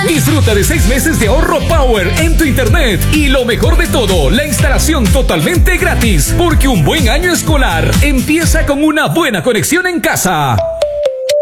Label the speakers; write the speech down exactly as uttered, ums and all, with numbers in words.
Speaker 1: Disfruta de seis meses de ahorro Power en tu internet. Y lo mejor de todo, la instalación totalmente gratis. Porque un buen año escolar empieza con una buena conexión en casa.